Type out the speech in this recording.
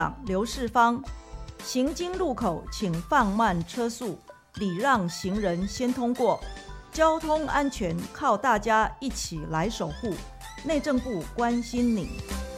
刘世芳，行经路口请放慢车速，礼让行人先通过。交通安全靠大家一起来守护。内政部关心你。